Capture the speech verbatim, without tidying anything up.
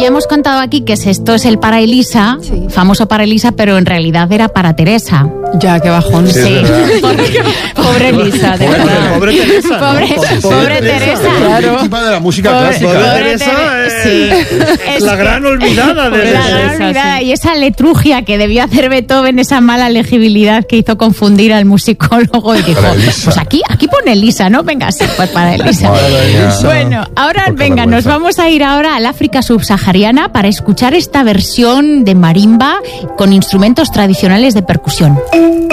ya hemos contado aquí que esto es el para Elisa, sí. famoso para Elisa, pero en realidad era para Teresa. Ya, qué bajón. Sí, sí. Pobre Elisa, de pobre, verdad. Pobre Teresa. Pobre, ¿no? pobre, pobre Teresa. Teresa. Claro. Víctima de la música pobre, clásica. Pobre Teresa Teresa, es, sí. es la gran olvidada de la gran olvidada. Y esa letrugia que debió hacer Beethoven, esa mala legibilidad que hizo confundir al musicólogo y dijo, pues aquí, aquí pone Elisa, ¿no? Venga, sí, pues para Elisa. Elisa. Bueno, ahora venga, nos vamos a ir ahora al África subsahariana para escuchar esta versión de marimba con instrumentos tradicionales de percusión.